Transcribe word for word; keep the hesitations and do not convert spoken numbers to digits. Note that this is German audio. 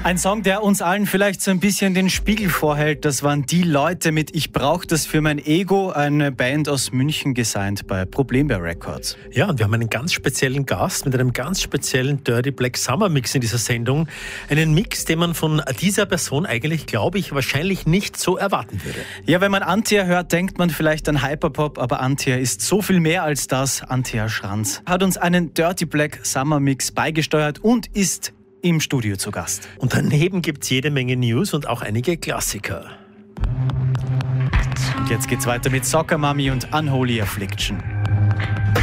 Ein Song, der uns allen vielleicht so ein bisschen den Spiegel vorhält, das waren die Leute mit Ich brauch das für mein Ego, eine Band aus München gesigned bei Problembär Records. Ja, und wir haben einen ganz speziellen Gast mit einem ganz speziellen Dirty Black Summer Mix in dieser Sendung. Einen Mix, den man von dieser Person eigentlich, glaube ich, wahrscheinlich nicht so erwarten würde. Ja, wenn man Antia hört, denkt man vielleicht an Hyperpop, aber Antia ist so viel mehr als das. Antia Schranz hat uns einen Dirty Black Summer Mix beigesteuert und ist im Studio zu Gast. Und daneben gibt es jede Menge News und auch einige Klassiker. Und jetzt geht's weiter mit Soccer Mommy und Unholy Affliction.